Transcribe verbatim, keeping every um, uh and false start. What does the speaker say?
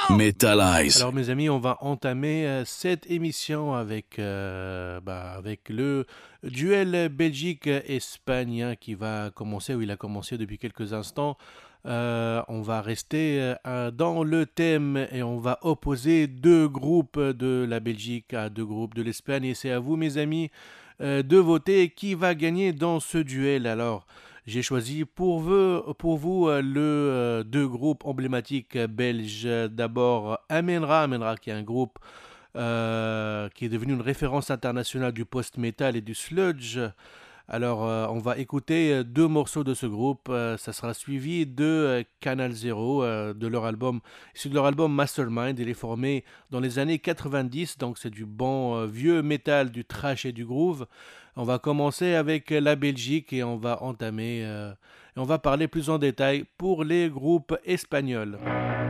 Metalize. Alors mes amis, on va entamer euh, cette émission avec, euh, bah, avec le duel Belgique-Espagne hein, qui va commencer, où il a commencé depuis quelques instants. Euh, on va rester euh, dans le thème et on va opposer deux groupes de la Belgique à deux groupes de l'Espagne. Et c'est à vous mes amis euh, de voter qui va gagner dans ce duel. Alors j'ai choisi pour vous, pour vous euh, le euh, deux groupes emblématiques euh, belges. D'abord Amenra, Amenra qui est un groupe euh, qui est devenu une référence internationale du post-metal et du sludge. Alors euh, on va écouter euh, deux morceaux de ce groupe. Euh, ça sera suivi de euh, Canal Zero, euh, de leur album, issu de leur album Mastermind. Il est formé dans les années quatre-vingt-dix, donc c'est du bon euh, vieux métal, du thrash et du groove. On va commencer avec la Belgique et on va entamer, euh, et on va parler plus en détail pour les groupes espagnols.